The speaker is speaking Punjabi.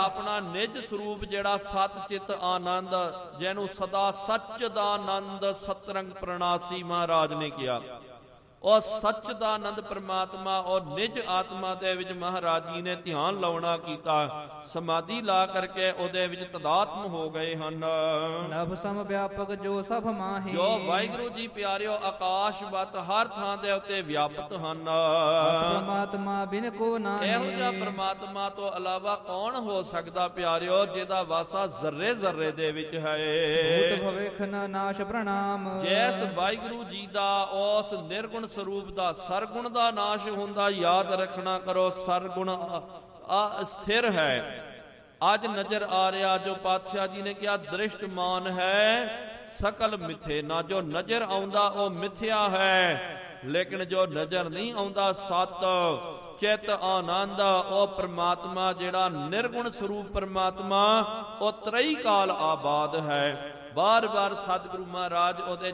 ਆਪਣਾ ਨਿਜ ਸਰੂਪ ਜਿਹੜਾ ਸਤ ਚਿਤ ਆਨੰਦ, ਜਿਹਨੂੰ ਸਦਾ ਸੱਚ ਦਾ ਆਨੰਦ ਸਤਰੰਗ ਪ੍ਰਣਾਸੀ ਮਹਾਰਾਜ ਨੇ ਕਿਹਾ। ਉਹ ਸੱਚ ਦਾ ਆਨੰਦ ਪ੍ਰਮਾਤਮਾ ਔਰ ਨਿਜ ਆਤਮਾ ਦੇ ਵਿੱਚ ਮਹਾਰਾਜ ਜੀ ਨੇ ਧਿਆਨ ਲਾਉਣਾ ਕੀਤਾ। ਸਮਾਧੀ ਲਾ ਕਰਕੇ ਉਹਦੇ ਵਿੱਚ ਤਦਾਤਮ ਹੋ ਗਏ ਹਨ। ਨਭ ਸਮ ਵਿਆਪਕ ਜੋ ਸਭ ਮਾਹੀ, ਜੋ ਵਾਹਿਗੁਰੂ ਜੀ ਪਿਆਰਿਓ ਆਕਾਸ਼ਵਤ ਹਰ ਥਾਂ ਦੇ ਉੱਤੇ ਵਿਆਪਤ ਹਨ। ਪਰਮਾਤਮਾ ਬਿਨ ਕੋ ਨਾਹੀ, ਇਹੋ ਜਿਹਾ ਪਰਮਾਤਮਾ ਤੋਂ ਇਲਾਵਾ ਕੌਣ ਹੋ ਸਕਦਾ ਪਿਆਰਿਓ, ਜਿਹਦਾ ਵਾਸਾ ਜ਼ਰਰੇ ਜ਼ਰਰੇ ਦੇ ਵਿੱਚ ਹੈ। ਭੂਤ ਭਵਿਖ ਨ ਨਾਸ਼ ਪ੍ਰਣਾਮ, ਜੈਸ ਵਾਹਿਗੁਰੂ ਜੀ ਦਾ ਉਸ ਨਿਰਗੁਣ ਸਰੂਪ ਦਾ ਸਰਗੁਣ ਦਾ ਨਾਸ਼ ਹੁੰਦਾ। ਯਾਦ ਰੱਖਣਾ ਕਰੋ, ਸਰਗੁਣ ਅਸਥਿਰ ਹੈ। ਅੱਜ ਨਜ਼ਰ ਆ ਰਿਹਾ ਜੋ ਪਾਤਸ਼ਾਹ ਜੀ ਨੇ ਕਿਹਾ ਦ੍ਰਿਸ਼ਟਮਾਨ ਹੈ ਸਕਲ ਮਿੱਥੇ ਨਾ, ਜੋ ਨਜ਼ਰ ਆਉਂਦਾ ਉਹ ਮਿਥਿਆ ਹੈ, ਲੇਕਿਨ ਜੋ ਨਜ਼ਰ ਨਹੀਂ ਆਉਂਦਾ ਸਤ ਚਿਤ ਆਨੰਦ ਉਹ ਪ੍ਰਮਾਤਮਾ ਜਿਹੜਾ ਨਿਰਗੁਣ ਸਰੂਪ ਪ੍ਰਮਾਤਮਾ ਉਹ ਤ੍ਰਈ ਕਾਲ ਆਬਾਦ ਹੈ। ਬਾਰ ਬਾਰ ਸਤਿਗੁਰੂ ਮਹਾਰਾਜ ਉਹਦੇ